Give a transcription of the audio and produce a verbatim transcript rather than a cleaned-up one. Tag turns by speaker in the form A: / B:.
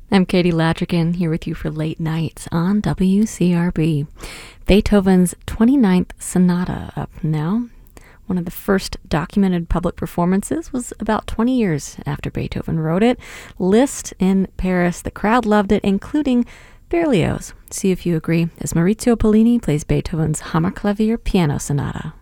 A: I'm Katie Ladrigan here with you for Late Nights on W C R B. Beethoven's twenty-ninth Sonata up now. One of the first documented public performances was about twenty years after Beethoven wrote it. Liszt in Paris. The crowd loved it, including Berlioz. See if you agree, as Maurizio Pollini plays Beethoven's Hammerklavier Piano Sonata.